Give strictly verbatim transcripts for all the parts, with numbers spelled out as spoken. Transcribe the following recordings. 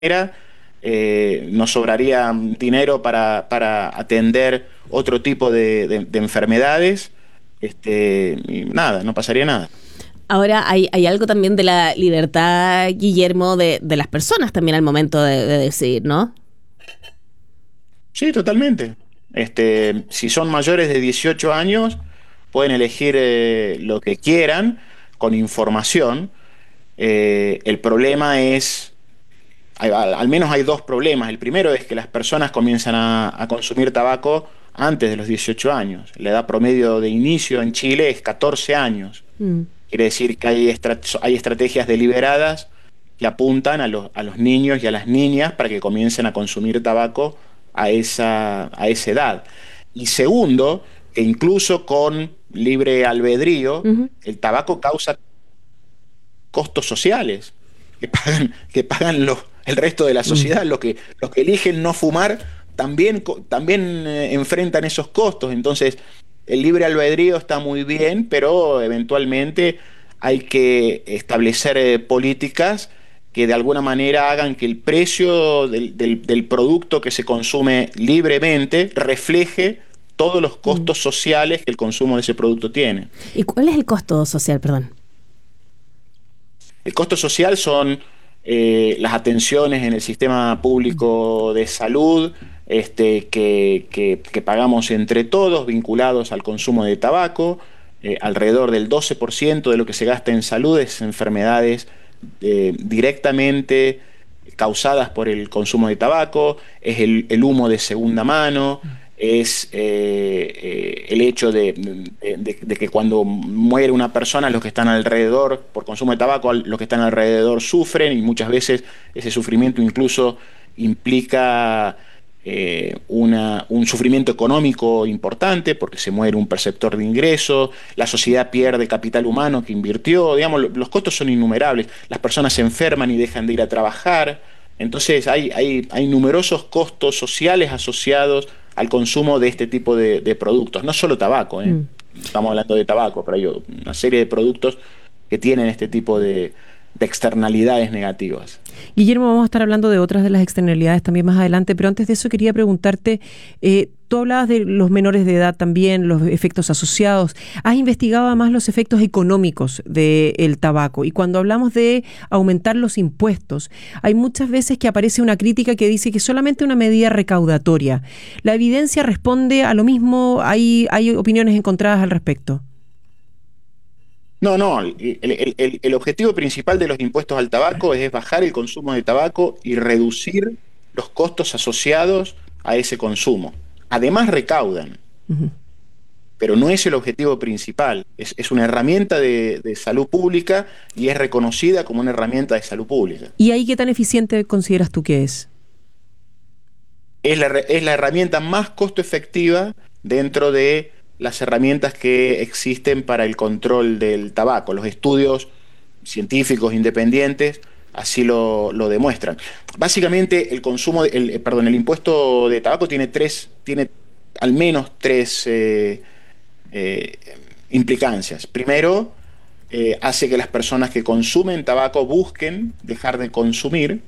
eh, nos sobraría dinero para, para atender otro tipo de, de, de enfermedades, este, y nada, no pasaría nada. Ahora hay, hay algo también de la libertad, Guillermo, de, de las personas también al momento de, de decidir, ¿no? Sí, totalmente. Este, si son mayores de dieciocho años, pueden elegir eh, lo que quieran con información. Eh, el problema es, hay- al, al menos hay dos problemas. El primero es que las personas comienzan a, a consumir tabaco antes de los dieciocho años. La edad promedio de inicio en Chile es catorce años. Mm. Quiere decir que hay, estra- hay estrategias deliberadas que apuntan a los, a los niños y a las niñas para que comiencen a consumir tabaco a esa, a esa edad. Y segundo, que incluso con libre albedrío, Ujú. el tabaco causa costos sociales que pagan, que pagan los, el resto de la Mm. sociedad. Los que, los que eligen no fumar también, co- también eh, enfrentan esos costos. Entonces, el libre albedrío está muy bien, pero eventualmente hay que establecer eh, políticas que de alguna manera hagan que el precio del, del- del producto que se consume libremente refleje todos los Mm. costos sociales que el consumo de ese producto tiene. ¿Y cuál es el costo social, perdón? El costo social son eh, las atenciones en el sistema Mm. público de salud, este, que, que- que pagamos entre todos, vinculados al consumo de tabaco. Eh, alrededor del doce por ciento de lo que se gasta en salud es enfermedades eh, directamente causadas por el consumo de tabaco, es el, el humo de segunda mano, es eh, eh, el hecho de, de- de- de que cuando muere una persona, los que están alrededor, por consumo de tabaco, los que están alrededor sufren, y muchas veces ese sufrimiento incluso implica eh, una- un sufrimiento económico importante, porque se muere un perceptor de ingreso, la sociedad pierde capital humano que invirtió, digamos, lo- los costos son innumerables, las personas se enferman y dejan de ir a trabajar. Entonces hay, hay, hay numerosos costos sociales asociados al consumo de este tipo de, de productos. No solo tabaco, ¿eh? Mm. Estamos hablando de tabaco, pero hay una serie de productos que tienen este tipo de, de externalidades negativas. Guillermo, vamos a estar hablando de otras de las externalidades también más adelante, pero antes de eso quería preguntarte, eh, tú hablabas de los menores de edad también, los efectos asociados. ¿Has investigado además los efectos económicos del tabaco? Y cuando hablamos de aumentar los impuestos, hay muchas veces que aparece una crítica que dice que es solamente una medida recaudatoria. ¿La evidencia responde a lo mismo? ¿Hay, hay opiniones encontradas al respecto? No, no, el, el- el- el objetivo principal de los impuestos al tabaco es bajar el consumo de tabaco y reducir los costos asociados a ese consumo. Además recaudan, Ujú. pero no es el objetivo principal. Es, es una herramienta de, de salud pública y es reconocida como una herramienta de salud pública. ¿Y ahí qué tan eficiente consideras tú que es? Es la, herr- es la herramienta más costo efectiva dentro de las herramientas que existen para el control del tabaco. Los estudios científicos independientes así lo, lo demuestran. Básicamente el consumo, de- el, eh, perdón, el impuesto de tabaco tiene tres, tiene al menos tres eh, eh, implicancias. Primero, eh, hace que las personas que consumen tabaco busquen dejar de consumir,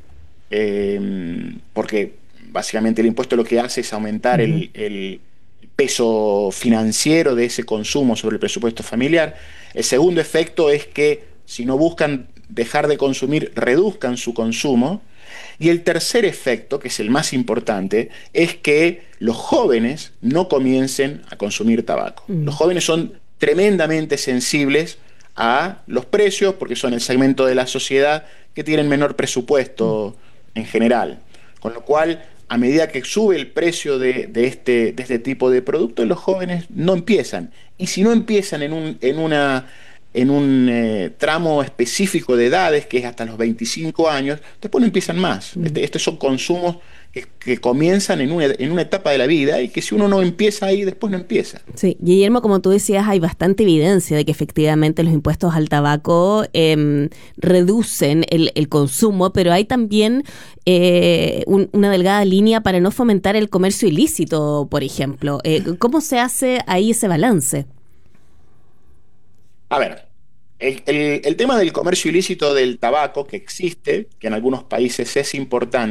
eh, porque básicamente el impuesto lo que hace es aumentar Ujú. el, el peso financiero de ese consumo sobre el presupuesto familiar. El segundo efecto es que si no buscan dejar de consumir, reduzcan su consumo. Y el tercer efecto, que es el más importante, es que los jóvenes no comiencen a consumir tabaco. Los Mm. jóvenes son tremendamente sensibles a los precios porque son el segmento de la sociedad que tienen menor Mm. presupuesto en general. Con lo cual, a medida que sube el precio de, de este, de este tipo de productos, los jóvenes no empiezan. Y si no empiezan en, un, en una en un eh, tramo específico de edades, que es hasta los veinticinco años, después no empiezan más. Mm. Este, estos son consumos que, que comienzan en una, en una etapa de la vida y que si uno no empieza ahí, después no empieza. Sí, Guillermo, como tú decías, hay bastante evidencia de que efectivamente los impuestos al tabaco eh, reducen el, el consumo, pero hay también eh, un- una delgada línea para no fomentar el comercio ilícito, por ejemplo. Eh, ¿cómo se hace ahí ese balance? A ver, el, el, el tema del comercio ilícito del tabaco, que existe, que en algunos países es importante,